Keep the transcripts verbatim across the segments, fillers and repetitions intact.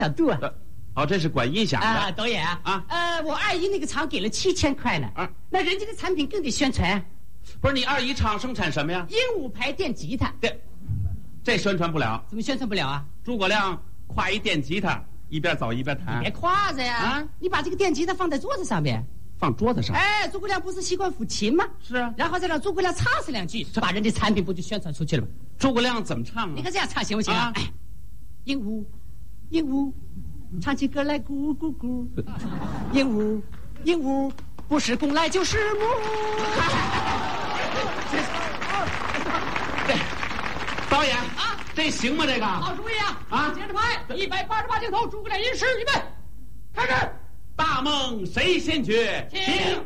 小度啊。 哦，这是管音响的啊，导演啊， 啊呃，我二姨那个厂给了七千块呢， 啊， 那人家的产品更得宣传。 不是你二姨厂生产什么呀？ 鹦鹉牌电吉他， 这这宣传不了。 怎么宣传不了啊？ 诸葛亮挎一电吉他，一边走一边弹。 别挎着呀， 啊， 你把这个电吉他放在桌子上边， 放桌子上。 哎，诸葛亮不是习惯抚琴吗？ 是啊， 然后再让诸葛亮唱上两句，把人家产品不就宣传出去了吗？ 诸葛亮怎么唱啊？ 你看这样唱行不行啊？哎，鹦鹉，鹦鹉，唱起歌来咕咕咕，鹦鹉，鹦鹉，不是公来就是母。 对，导演啊，这行吗？这个好主意啊！ 啊， 接着拍，一百八十八镜头，诸葛亮吟诗，预备，开始。 大梦谁先觉？ 停！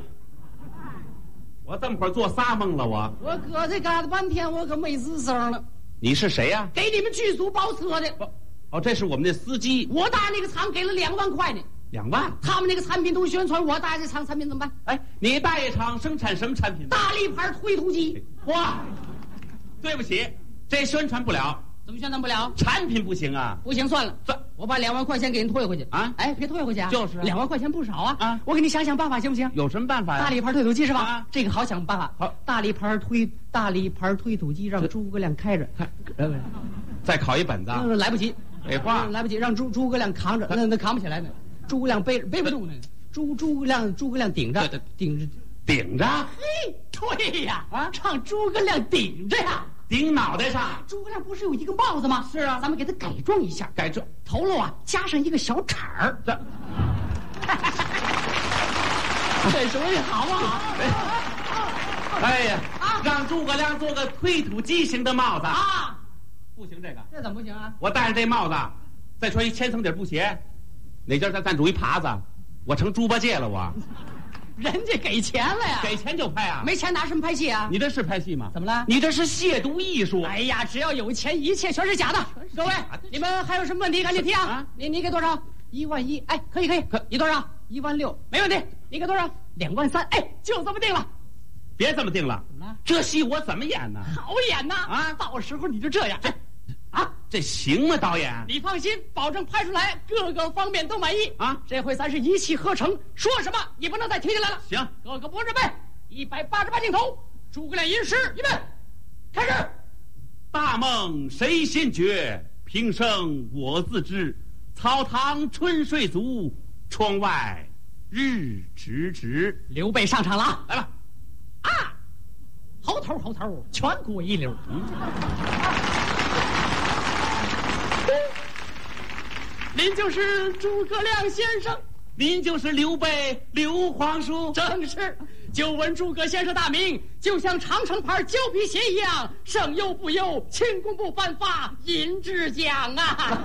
我这么会儿做仨梦了，我我搁这嘎达半天，我可没吱声了。 你是谁呀？ 给你们剧组包车的。 哦，这是我们的司机。 我大那个厂给了两万块呢。 两万？ 他们那个产品都宣传，我大这厂产品怎么办？ 哎，你大爷厂生产什么产品？ 大力牌推土机。 哇，对不起，这宣传不了。 怎么宣传不了？ 产品不行啊！ 不行，算了， 算， 我把两万块钱给人退回去啊！ 哎，别退回去啊！ 就是两万块钱不少啊！ 啊， 我给你想想办法，行不行？ 有什么办法呀？ 大力牌推土机是吧？ 啊， 这个好想办法。 好， 大力牌推大力牌推土机，让诸葛亮开着。 呃，再考一本子。 嗯，来不及。 废话， 来不及，让诸诸葛亮扛着，那那扛不起来呢。诸葛亮背背不动那个。诸诸葛亮诸葛亮顶着，顶着， 顶着。 嘿，对呀，啊，让诸葛亮顶着呀。 顶脑袋上， 诸葛亮不是有一个帽子吗？ 是啊， 咱们给他改装一下， 改装头颅啊加上一个小铲儿， 这， 这主意好不好？ 哎呀，啊，让诸葛亮做个推土机型的帽子啊， 不行这个， 这怎么不行啊？ 我戴上这帽子，再穿一千层底布鞋，哪家再赞助一耙子，我成猪八戒了我。 人家给钱了呀， 给钱就拍啊， 没钱拿什么拍戏啊？ 你这是拍戏吗？ 怎么了？ 你这是亵渎艺术！ 哎呀，只要有钱，一切全是假的。各位，你们还有什么问题赶紧提啊！啊你你给多少？一万一，哎，可以可以，可你多少？一万六，没问题。你给多少？两万三，哎，就这么定了。 别这么定了， 怎么了？ 这戏我怎么演呢？ 好演呐！ 啊， 到时候你就这样。 这啊，这行吗，导演？ 你放心，保证拍出来各个方面都满意啊！ 这回咱是一气呵成，说什么你不能再停下来了。 行， 各个播准备，一百八十八镜头，诸葛亮吟诗，预备，开始。 大梦谁先觉？平生我自知。草堂春睡足，窗外日迟迟。 刘备上场了啊！ 来吧， 啊，猴头猴头，全国一流。嗯您就是诸葛亮先生， 您就是刘备刘皇叔， 正是。久闻诸葛先生大名，就像长城牌胶皮鞋一样，胜优不优，轻功不犯法，银质奖啊！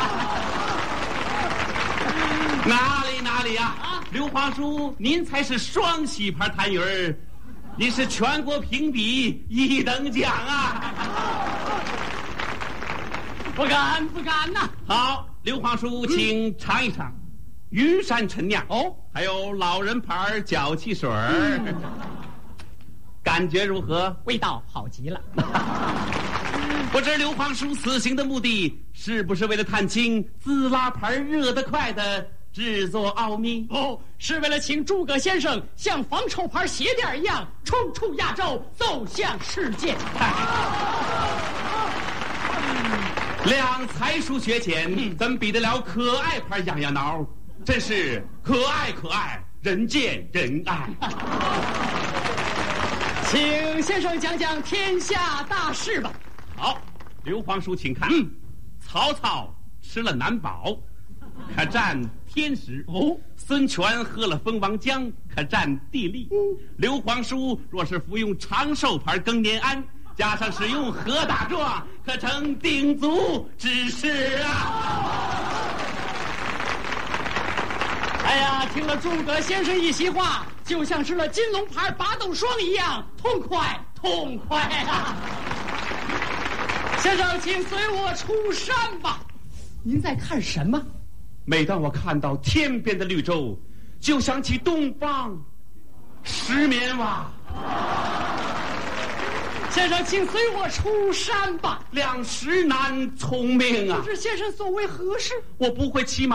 哪里哪里呀、啊！ 啊， 刘皇叔，您才是双喜牌弹鱼儿，您是全国评比一等奖啊！ 不敢不敢呐、 啊！好，刘皇叔，请尝一尝。云山陈酿哦， 还有老人牌脚气水儿、嗯，感觉如何？ 味道好极了。 不知刘皇叔此行的目的是不是为了探清滋拉牌热得快的制作奥秘？ 哦，是为了请诸葛先生像防臭牌鞋垫一样冲出亚洲，走向世界。 两才疏学浅，嗯、怎么比得了可爱牌痒痒挠？真是可爱可爱，人见人爱。 请先生讲讲天下大事吧。 好，刘皇叔，请看。嗯、曹操吃了难保，可占天时；哦，孙权喝了蜂王浆，可占地利。嗯、刘皇叔若是服用长寿牌更年安，加上使用何大壮，可成鼎足之势啊！ 哎呀，听了诸葛先生一席话，就像吃了金龙牌八豆霜一样，痛快痛快啊！先生，请随我出山吧。您在看什么？ 每当我看到天边的绿洲，就想起东方石棉瓦。 先生，请随我出山吧。 两石难聪明啊！ 不知先生所为何事？ 我不会骑马。